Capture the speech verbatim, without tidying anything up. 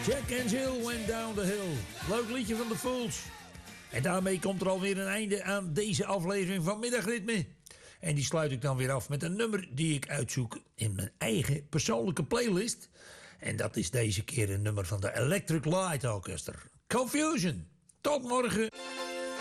Jack and Jill went down the hill. Leuk liedje van de Fools. En daarmee komt er alweer een einde aan deze aflevering van Middagritme. En die sluit ik dan weer af met een nummer die ik uitzoek in mijn eigen persoonlijke playlist. En dat is deze keer een nummer van de Electric Light Orchestra. Confusion. Tot morgen.